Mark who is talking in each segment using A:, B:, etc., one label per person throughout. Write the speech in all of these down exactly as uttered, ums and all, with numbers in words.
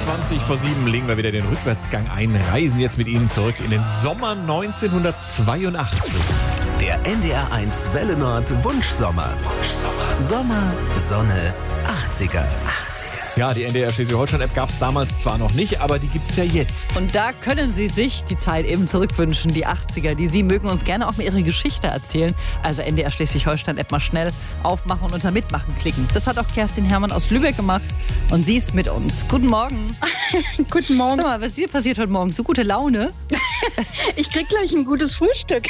A: zwanzig vor sieben legen wir wieder den Rückwärtsgang ein, reisen jetzt mit Ihnen zurück in den Sommer neunzehnhundertzweiundachtzig.
B: Der N D R eins Welle Nord Wunschsommer. Wunschsommer. Sommer, Sonne, achtziger. achtziger.
A: Ja, die N D R Schleswig-Holstein-App gab es damals zwar noch nicht, aber die gibt es ja jetzt.
C: Und da können Sie sich die Zeit eben zurückwünschen, die achtziger. Die Sie mögen uns gerne auch mal Ihre Geschichte erzählen. Also N D R Schleswig-Holstein-App mal schnell aufmachen und unter Mitmachen klicken. Das hat auch Kerstin Hermann aus Lübeck gemacht und sie ist mit uns. Guten Morgen.
D: Guten Morgen.
C: Sag mal, was ist hier passiert heute Morgen? So gute Laune?
D: Ich krieg gleich ein gutes Frühstück.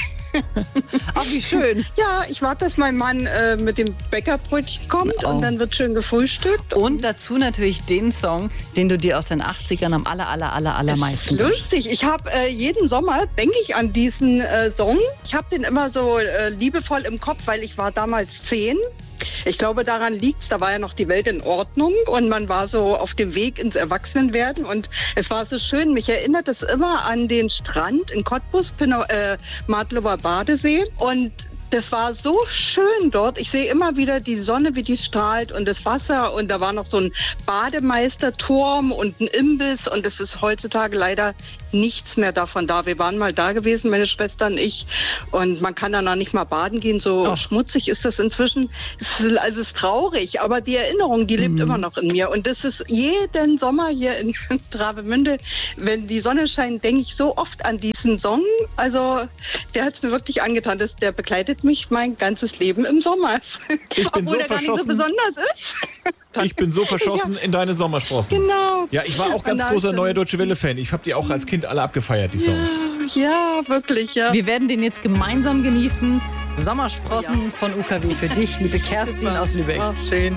C: Ach, wie schön.
D: Ja, ich warte, dass mein Mann äh, mit dem Bäckerbrötchen kommt
C: Oh.
D: und dann wird schön gefrühstückt.
C: Und dazu natürlich den Song, den du dir aus den achtzigern am aller, aller, aller, allermeisten wünschst.
D: Lustig. Ich habe äh, jeden Sommer, denke ich an diesen äh, Song. Ich habe den immer so äh, liebevoll im Kopf, weil ich war damals zehn. Ich glaube, daran liegt's. Da war ja noch die Welt in Ordnung und man war so auf dem Weg ins Erwachsenenwerden und es war so schön. Mich erinnert es immer an den Strand in Cottbus, Pinau, äh, Madlower Badesee und das war so schön dort. Ich sehe immer wieder die Sonne, wie die strahlt und das Wasser. Und da war noch so ein Bademeisterturm und ein Imbiss. Und es ist heutzutage leider nichts mehr davon da. Wir waren mal da gewesen, meine Schwester und ich. Und man kann da noch nicht mal baden gehen. So
C: Oh.
D: schmutzig ist das inzwischen. Es ist, also es ist traurig. Aber die Erinnerung, die lebt
C: Mhm.
D: immer noch in mir. Und das ist jeden Sommer hier in Travemünde. Wenn die Sonne scheint, denke ich so oft an diesen Song. Also der hat es mir wirklich angetan. Das, der begleitet mich mein ganzes Leben im Sommer.
A: Ich bin
D: Obwohl
A: so
D: er gar nicht so
A: verschossen.
D: besonders ist.
A: Ich bin so verschossen in deine Sommersprossen.
D: Genau.
A: Ja, ich war auch ganz
D: Und da
A: großer
D: ist
A: Neue
D: dann-
A: Deutsche Welle-Fan. Ich habe die auch als Kind alle abgefeiert, die Songs.
D: Ja, wirklich, ja.
C: Wir werden den jetzt gemeinsam genießen. Sommersprossen von U K W für dich, liebe Kerstin aus Lübeck.
D: Ach, schön.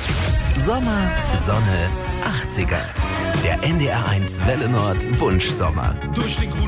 B: Sommer, Sonne, achtziger. Der N D R eins Welle Nord Wunschsommer.
E: Durch den